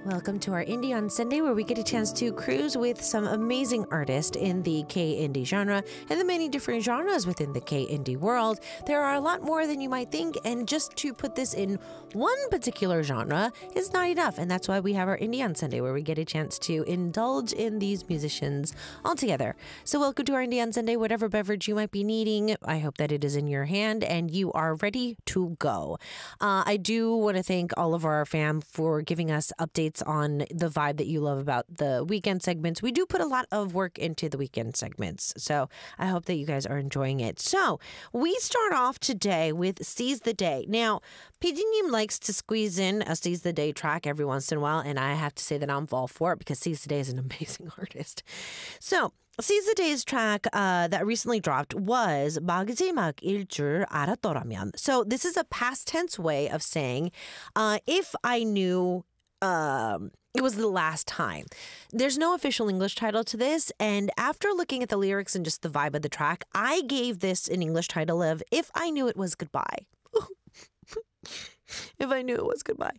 Welcome to our Indie on Sunday, where we get a chance to cruise with some amazing artists in the K-indie genre and the many different genres within the K-indie world. There are a lot more than you might think, and just to put this in one particular genre is not enough. And that's why we have our Indie on Sunday, where we get a chance to indulge in these musicians all together. So welcome to our Indie on Sunday. Whatever beverage you might be needing, I hope that it is in your hand and you are ready to go. I do want to thank all of our fam for giving us updates on the vibe that you love about the weekend segments. We do put a lot of work into the weekend segments, so I hope that you guys are enjoying it. So we start off today with Seize the Day. Now, PD님 likes to squeeze in a Seize the Day track every once in a while, and I have to say that I'm all for it because Seize the Day is an amazing artist. So Seize the Day's track that recently dropped was 마지막일 줄 알았더라면. So this is a past tense way of saying if I knew it was the last time. There's no official English title to this, and after looking at the lyrics and just the vibe of the track, I gave this an English title of If I Knew It Was Goodbye. If I knew it was goodbye.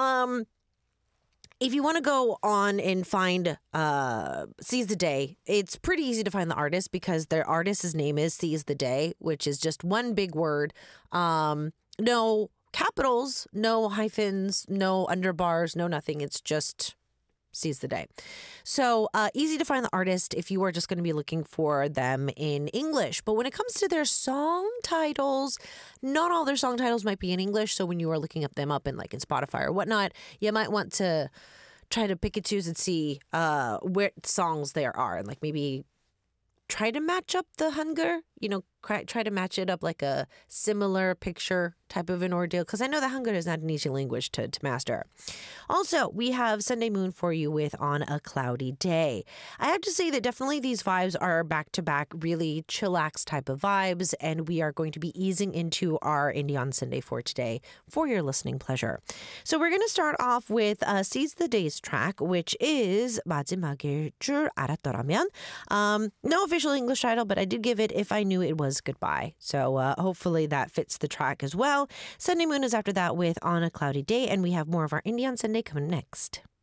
If you want to go on and find Seize the Day, it's pretty easy to find the artist because their artist's name is Seize the Day, which is just one big word. No capitals, no hyphens, no underbars, no nothing. It's just Seize the Day. So easy to find the artist if you are just going to be looking for them in English. But when it comes to their song titles, not all their song titles might be in English. So when you are looking them up in Spotify or whatnot, you might want to try to pick and choose and see where songs there are, and maybe try to match up the Hangul, try to match it up like a similar picture type of an ordeal, because I know that Hangul is not an easy language to master. Also, we have Sunday Moon for you with On a Cloudy Day. I have to say that definitely these vibes are back-to-back, really chillax type of vibes, and we are going to be easing into our Indie on Sunday for today for your listening pleasure. So we're going to start off with Seize the Day's track, which is 마지막일 줄 알았더라면. No official English title, but I did give it If I Knew It Was Goodbye. So hopefully that fits the track as well. Sunday Moon is after that with On a Cloudy Day, and we have more of our Indie on Sunday coming next.